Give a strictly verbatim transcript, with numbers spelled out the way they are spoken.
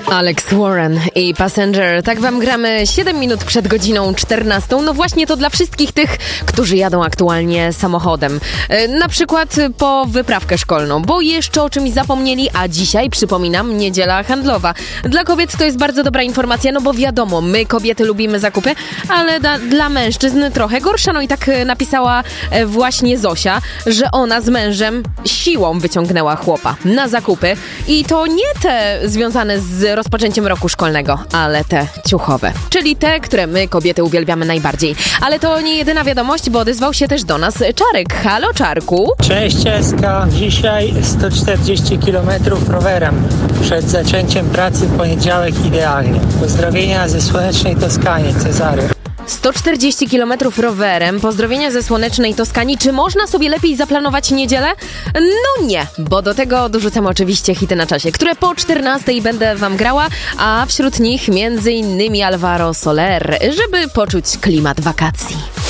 Alex Warren i Passenger. Tak wam gramy siedem minut przed godziną czternastą. No właśnie to dla wszystkich tych, którzy jadą aktualnie samochodem. E, na przykład po wyprawkę szkolną, bo jeszcze o czymś zapomnieli, a dzisiaj, przypominam, niedziela handlowa. Dla kobiet to jest bardzo dobra informacja, no bo wiadomo, my kobiety lubimy zakupy, ale da, dla mężczyzn trochę gorsza. No i tak napisała właśnie Zosia, że ona z mężem siłą wyciągnęła chłopa na zakupy i to nie te związane z rozpoczęciem roku szkolnego, ale te ciuchowe, czyli te, które my kobiety uwielbiamy najbardziej. Ale to nie jedyna wiadomość, bo odezwał się też do nas Czarek. Halo, Czarku. Cześć, Eska. Dzisiaj sto czterdzieści kilometrów rowerem. Przed zaczęciem pracy w poniedziałek idealnie. Pozdrowienia ze słonecznej Toskanii, Cezary. sto czterdzieści kilometrów rowerem, pozdrowienia ze słonecznej Toskanii. Czy można sobie lepiej zaplanować niedzielę? No nie, bo do tego dorzucamy oczywiście hity na czasie, które po czternastej będę wam grała, a wśród nich między innymi Alvaro Soler, żeby poczuć klimat wakacji.